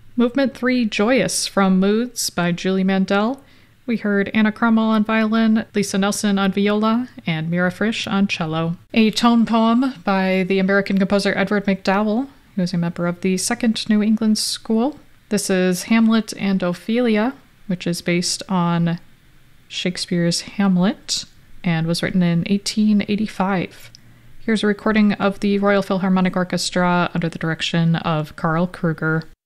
Movement 3, Joyous, from Moods by Julie Mandel. We heard Anna Krummel on violin, Lisa Nelson on viola, and Mira Frisch on cello. A tone poem by the American composer Edward McDowell, who is a member of the Second New England School. This is Hamlet and Ophelia, which is based on Shakespeare's Hamlet and was written in 1885. Here's a recording of the Royal Philharmonic Orchestra under the direction of Karl Kruger.